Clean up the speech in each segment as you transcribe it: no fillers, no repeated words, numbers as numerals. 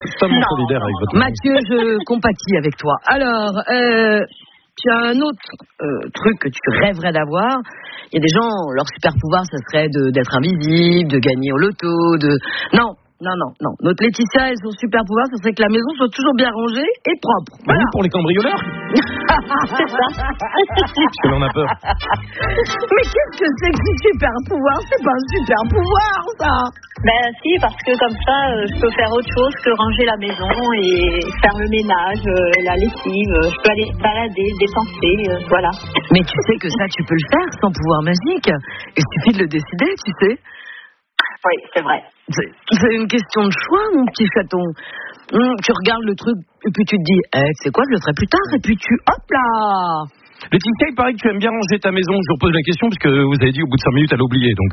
extrêmement solidaire avec votre mari. Mathieu, je compatis avec toi. Alors, tu as un autre truc que tu rêverais d'avoir. Il y a des gens, leur super pouvoir, ça serait d'être invisible, de gagner au loto, Non. Notre Laetitia, son super pouvoir, ça serait que la maison soit toujours bien rangée et propre. Voilà. Oui, pour les cambrioleurs. C'est ça. Parce que l'on a peur. Mais qu'est-ce que c'est que ce super pouvoir? C'est pas un super pouvoir, ça. Ben si, parce que comme ça, je peux faire autre chose que ranger la maison et faire le ménage, la lessive. Je peux aller balader, dépenser, voilà. Mais tu sais que ça, tu peux le faire sans pouvoir magique. Il suffit de le décider, tu sais. Oui, c'est vrai. C'est une question de choix, mon petit chaton. Tu regardes le truc et puis tu te dis, c'est quoi, je le ferai plus tard. Et puis hop là. Laetitia, il paraît que tu aimes bien ranger ta maison. Je vous repose la question parce que vous avez dit au bout de 5 minutes, elle a oublié. Donc,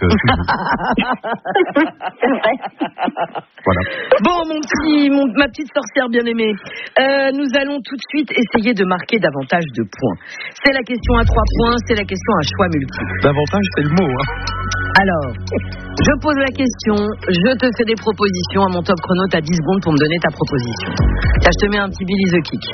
c'est vrai. Voilà. Bon, ma petite sorcière bien-aimée, nous allons tout de suite essayer de marquer davantage de points. C'est la question à 3 points, c'est la question à choix multiple. Davantage, c'est le mot. Hein. Alors, je pose la question, je te fais des propositions. À mon top chrono, t'as 10 secondes pour me donner ta proposition. Là, je te mets un petit Billy the Kick.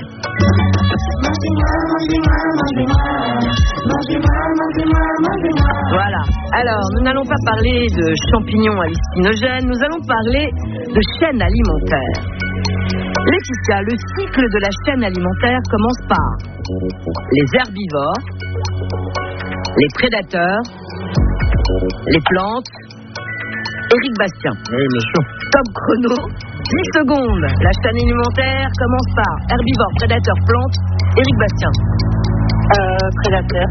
Voilà. Alors, nous n'allons pas parler de champignons hallucinogènes, nous allons parler de chaîne alimentaire. Laetitia, le cycle de la chaîne alimentaire commence par les herbivores, les prédateurs, les plantes. Éric Bastien. Oui, bien sûr. Top chrono, 10 secondes. La chaîne alimentaire commence par herbivores, prédateurs, plantes. Éric Bastien. Prédateur.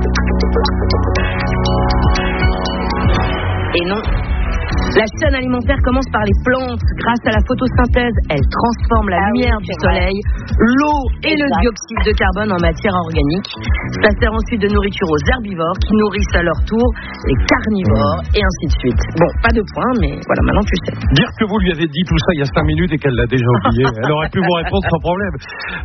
Et non. La chaîne alimentaire commence par les plantes. Grâce à la photosynthèse, elles transforment la lumière du soleil, l'eau et le dioxyde de carbone en matière organique. Ça sert ensuite de nourriture aux herbivores qui nourrissent à leur tour les carnivores et ainsi de suite. Bon, pas de points, mais voilà, maintenant tu sais. Dire que vous lui avez dit tout ça il y a 5 minutes et qu'elle l'a déjà oublié, elle aurait pu vous répondre sans problème.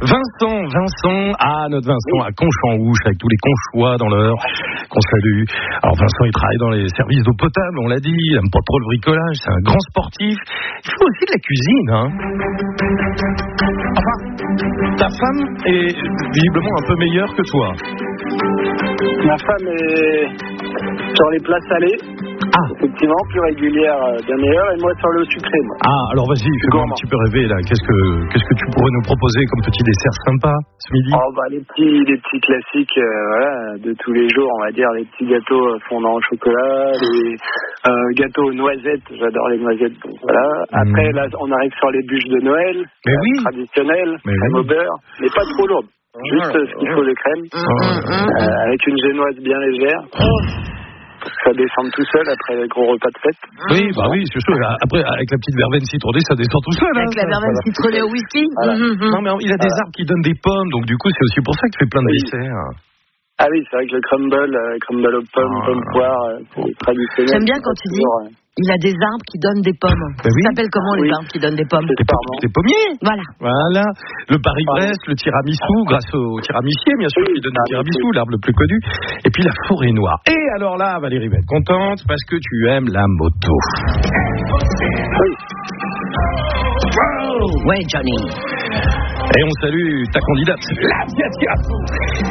Notre Vincent à Conche-en-Ouche, avec tous les Conchois dans l'heure, qu'on salue. Alors Vincent, il travaille dans les services d'eau potable, on l'a dit, il aime pas trop le bricolage, c'est un grand sportif. Il fait aussi de la cuisine, hein. Enfin, ta femme est visiblement un peu meilleure que toi. Ma femme est sur les plats salés. Effectivement, plus régulière, bien meilleure, et moi sur le sucré. Moi. Alors vas-y, fais-moi un petit peu rêver là. Qu'est-ce que tu pourrais nous proposer comme petit dessert sympa ce midi? Les petits classiques, voilà, de tous les jours, on va dire, les petits gâteaux fondants au chocolat, les gâteaux aux noisettes, j'adore les noisettes, donc voilà. Après, là, on arrive sur les bûches de Noël, traditionnelles, crème au beurre, mais pas trop lourdes. Juste ce qu'il faut de crème, avec une génoise bien légère. Ça descend tout seul après le gros repas de fête. Oui, c'est sûr. Après, avec la petite verveine citronnée, ça descend tout seul. Avec la verveine citronnée au whisky. Voilà. Non, mais il a des arbres qui donnent des pommes, donc du coup, c'est aussi pour ça que tu fais plein de desserts. Ah oui, c'est vrai que le crumble aux pommes, pommes poires, c'est traditionnel. J'aime bien quand tu dis, il a des arbres qui donnent des pommes. Ça s'appelle comment les arbres qui donnent des pommes? Des pommiers. Voilà. Le Paris-Brest, le tiramisu, grâce au tiramissier, bien sûr, qui donne le tiramisu, l'arbre le plus connu. Et puis la forêt noire. Et alors là, Valérie va être contente parce que tu aimes la moto. Oui. Ouais, Johnny. Et on salue ta candidate, la